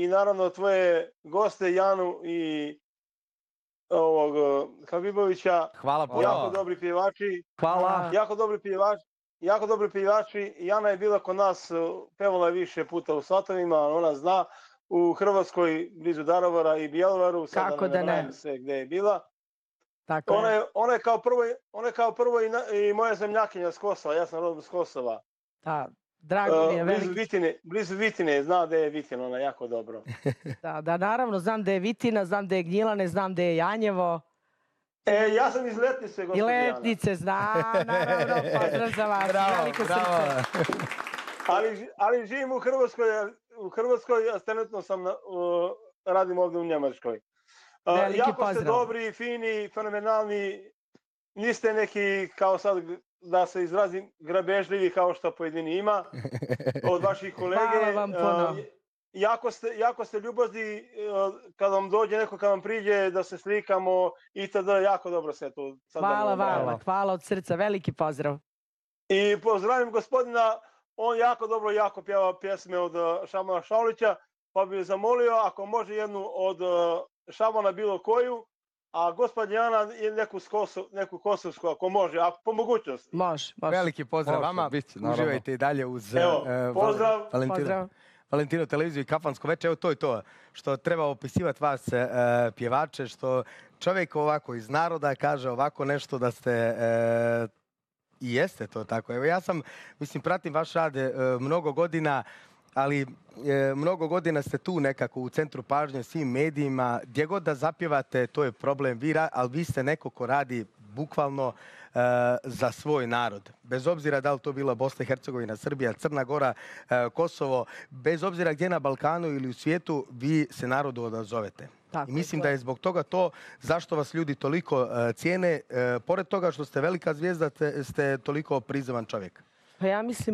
naravno tvoje goste Janu i ovog Habibovića. Hvala puno. Jako dobri pjevači. Hvala. Jako dobri pjevači. Jana je bila kod nas, pevala je više puta u Svatovima, ona zna, u Hrvatskoj, blizu Daruvara i Bjelovaru. Kako da ne? Sve gde je bila. Tako ona je kao prvo i moja zemljakinja s Kosova, ja sam rodom s Kosova. Da, drago mi je veliki. Blizu Vitine, zna da je Vitina, ona jako dobro. Da, naravno, znam da je Vitina, znam da je Gnjilane, znam da je Janjevo. Ja sam iz Letnice, gospođo Jana. I Letnice, znam, naravno, pozdrav za vas, veliko srce. Ali živim u Hrvatskoj, a trenutno radim ovdje u Njemačkoj. Jako ste dobri, fini, fenomenalni, niste neki, kao sad da se izrazim, grabežljivi kao što pojedini ima od vaših kolege. Hvala vam puno. Jako ste ljubazni, kad vam dođe neko, kad vam priđe da se slikamo itd. Jako dobro se to. Hvala vama, hvala od srca, veliki pozdrav. I pozdravim gospodina, on jako dobro pjeva pjesme od Šamona Šaulića, pa bih zamolio ako može jednu od Šamona bilo koju, a gospodin Jana je neku kosovsku ako može, a po mogućnosti. Može. Veliki pozdrav vama, uživajte i dalje uz Valentino televiziju i Kafansko večer. Evo to je to što treba opisivati vas pjevače, što čovjek ovako iz naroda kaže ovako nešto da ste i jeste to tako. Evo ja sam, pratim vaš rad mnogo godina, ali mnogo godina ste tu nekako u centru pažnje svim medijima. Gdje god da zapjevate, to je problem, ali vi ste neko ko radi bukvalno za svoj narod. Bez obzira da li to bila Bosna i Hercegovina, Srbija, Crna Gora, Kosovo, bez obzira gdje na Balkanu ili u svijetu, vi se narodu odazovete. I mislim da je zbog toga to zašto vas ljudi toliko cijene. Pored toga što ste velika zvijezda, ste toliko prizavan čovjek. Pa ja mislim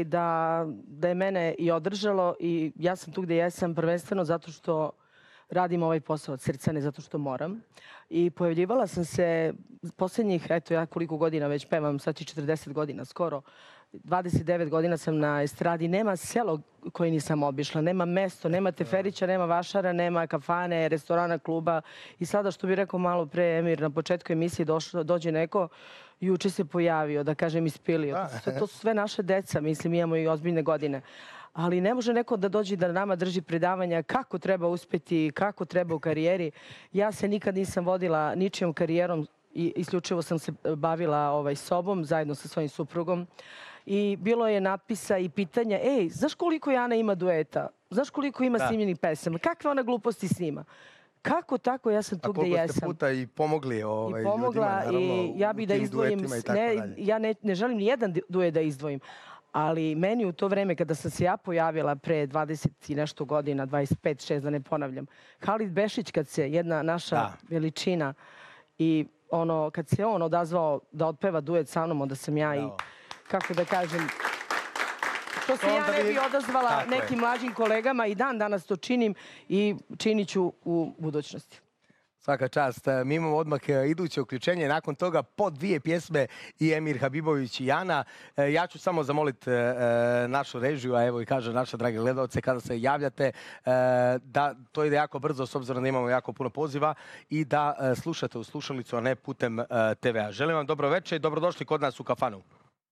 da je mene i održalo i ja sam tu gdje jesam prvenstveno zato što radim ovaj posao od srca, ne zato što moram. I pojavljivala sam se posljednjih, eto ja koliko godina već pevam, sad i 40 godina skoro, 29 godina sam na estradi, nema selo koje nisam obišla, nema mesto, nema teferića, nema vašara, nema kafane, restorana, kluba. I sada što bi rekao malo pre Emir, na početku emisije dođe neko, juče se pojavio, da kažem ispilio. To su sve naše deca, mislim, imamo i ozbiljne godine. Ali ne može neko da dođe da nama drži predavanja kako treba uspjeti, kako treba u karijeri. Ja se nikad nisam vodila ničijom karijerom i isključivo sam se bavila sobom zajedno sa svojim suprugom. I bilo je natpisa i pitanja, znaš koliko Jana ima dueta? Znaš koliko ima snimljenih pesama? Kakve ona gluposti snima? Kako tako? Ja sam tu gdje jesam. A koliko ste puta i pomogli ljudima, naravno, pomogla i ja bih da izdvojim, ja ne želim ni jedan duet da izdvojim. Ali meni u to vreme kada sam se ja pojavila pre 20 i nešto godina, 25, 6, da ne ponavljam, Halid Bešić kad se jedna naša veličina i kad se on odazvao da otpeva duet sa mnom, onda sam ja i, kako da kažem, što se ja ne bi odazvala nekim mlađim kolegama i dan danas to činim i činit ću u budućnosti. Svaka čast. Mi imamo odmah iduće uključenje. Nakon toga po 2 pjesme i Emir Habibović i Jana. Ja ću samo zamoliti našu režiju, a evo i kaže naše drage gledalce, kada se javljate, da to ide jako brzo s obzirom da imamo jako puno poziva i da slušate u slušalicu, a ne putem TV-a. Želim vam dobro večer i dobrodošli kod nas u kafanu.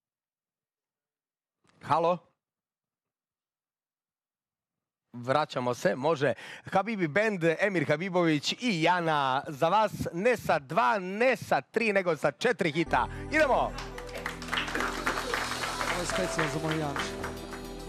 Halo? Vraćamo se, može. Habibi Band, Emir Habibović i Jana za vas, ne sa 2, ne sa 3, nego sa 4 hita. Idemo! Ovo je specijalno za moj Janša.